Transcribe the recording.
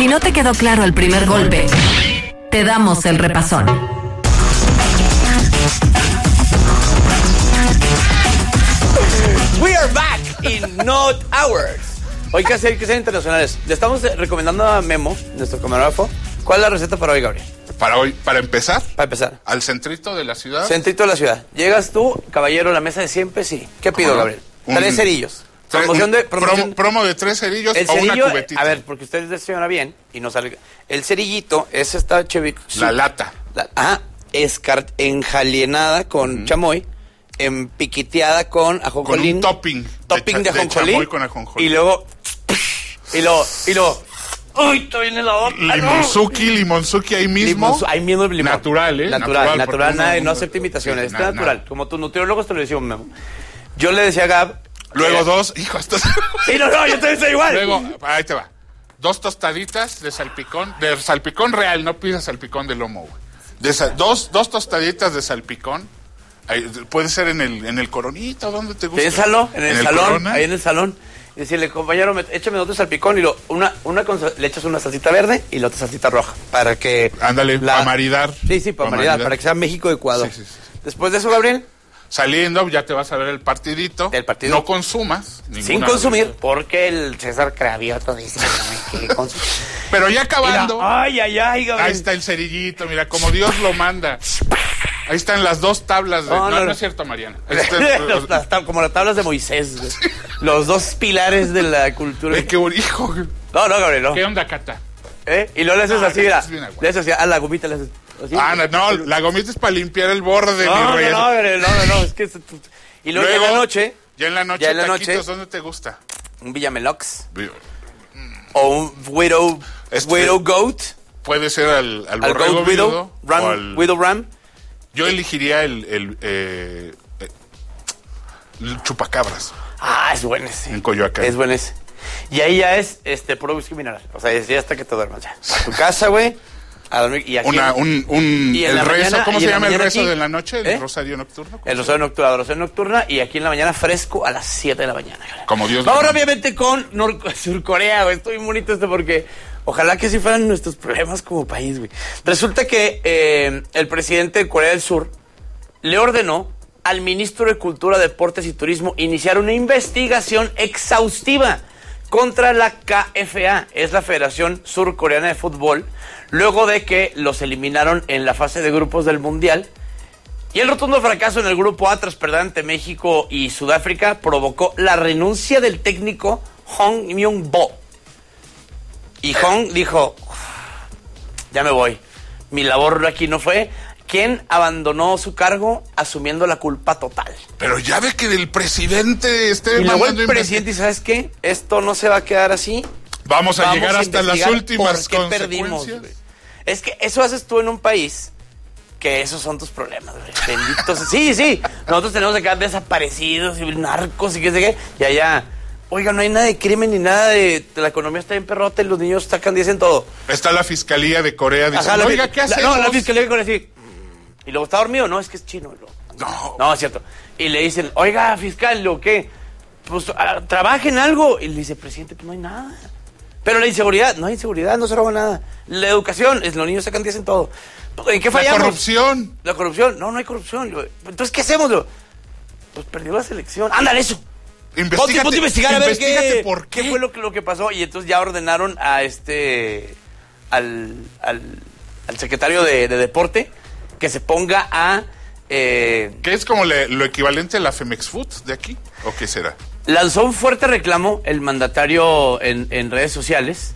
Si no te quedó claro el primer golpe, te damos el repasón. We are back in Not Hours. Hoy que hacer internacionales. Le estamos recomendando a Memo, nuestro camarógrafo. ¿Cuál es la receta para hoy, Gabriel? Para hoy, para empezar. Para empezar. Al centrito de la ciudad. Centrito de la ciudad. Llegas tú, caballero, a la mesa de siempre, sí. ¿Qué pido, no? Gabriel? 3 cerillos. Promo de 3 cerillos el o cerillo, una cubetita. A ver, porque ustedes desayunan bien y no sale. El cerillito es esta La lata. Enjalienada con chamoy, piquiteada con ajonjolí. Con un topping. Topping de ajonjolí. chamoy con ajonjolí. Y luego. ¡Uy, está bien helado! Limonzuki ahí mismo. Ahí mismo el limón. Natural, ¿eh? Natural, nada, no acepta imitaciones. Está natural. Como tus nutriólogos te lo decían, Memo. Yo le decía a Gab. Luego 2, hijo, esto... Sí, no, yo también soy igual. Luego, ahí te va. 2 tostaditas de salpicón real, no pidas salpicón de lomo, güey. Dos tostaditas de salpicón. Ahí, puede ser en el Coronita, ¿dónde te gusta? Piénsalo, en el salón, Corona. ahí en el salón. Y decirle, compañero, échame otro salpicón y le echas una salsita verde y la otra salsita roja. Para que... Ándale, para maridar. Sí, para maridar, para que sea México-Ecuador. Sí. Después de eso, Gabriel... Saliendo, ya te vas a ver el partidito. El partido. No consumas. Sin consumir, porque el César Cravioto dice que consumir. Pero ya acabando. Ay, Gabriel. Ahí está el cerillito, mira, como Dios lo manda. Ahí están las 2 tablas de... No es cierto, Mariana. Como las tablas de Moisés. Sí. Los 2 pilares de la cultura. ¡Qué hijo! No, Gabriel, no. ¿Qué onda, Cata? Y luego le haces así, mira. Le haces así, a la gomita le haces... ¿Así? No, la gomita es para limpiar el borde. No, es que... Y luego ya en la noche, taquitos, ¿dónde te gusta? Un Villamelox. O un Widow Goat. Puede ser al borrego Widow Widow Ram. Yo elegiría el chupacabras. Es bueno ese. En Coyoacán. Es bueno ese. Y ahí ya es puro whisky mineral. O sea, ya hasta que te duermas ya. A tu casa, güey. A dormir y aquí. El rezo, ¿cómo se llama el rezo de la noche? ¿El rosario nocturno? El rosario nocturna y aquí en la mañana fresco a las 7 de la mañana. Como Dios. Vamos rápidamente con Surcorea, güey. Estoy muy bonito porque ojalá que sí fueran nuestros problemas como país, güey. Resulta que el presidente de Corea del Sur le ordenó al ministro de Cultura, Deportes y Turismo iniciar una investigación exhaustiva contra la KFA, es la Federación Surcoreana de Fútbol, luego de que los eliminaron en la fase de grupos del Mundial. Y el rotundo fracaso en el grupo A tras perder ante México y Sudáfrica provocó la renuncia del técnico Hong Myung-bo. Y Hong dijo, ya me voy, mi labor aquí no fue... ¿Quién abandonó su cargo asumiendo la culpa total? Pero ya ve que el presidente esté... Y luego el presidente, ¿sabes qué? Esto no se va a quedar así. Vamos a llegar hasta las últimas consecuencias. Perdimos, güey. Es que eso haces tú en un país que esos son tus problemas, güey. Benditos. Sí. Nosotros tenemos que quedar desaparecidos y narcos y qué sé qué. Y allá... Oiga, no hay nada de crimen ni nada de... La economía está bien perrota y los niños sacan 10 en todo. Está la Fiscalía de Corea diciendo, oiga, ¿qué hacemos? La Fiscalía de Corea sí. Y luego, ¿está dormido? No, es que es chino. No, es cierto. Y le dicen, oiga, fiscal, ¿lo qué? Pues trabaje en algo. Y le dice, presidente, pues no hay nada. Pero la inseguridad, no hay inseguridad, no se roba nada. La educación, los niños sacan 10 en todo. ¿En qué fallamos? La corrupción, no hay corrupción. Entonces, ¿qué hacemos? Pues perdió la selección. ¡Ándale, eso! Ponte a investigar a ver qué fue lo que pasó. Y entonces ya ordenaron a al secretario de Deporte que se ponga a... ¿Qué es como lo equivalente a la Femex Food de aquí? ¿O qué será? Lanzó un fuerte reclamo el mandatario en redes sociales